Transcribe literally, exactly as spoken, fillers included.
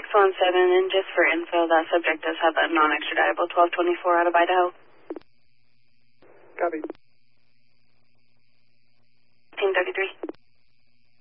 one seven, and just for info, that subject does have a non-extraditable twelve twenty-four out of Idaho. Copy. Team thirty-three.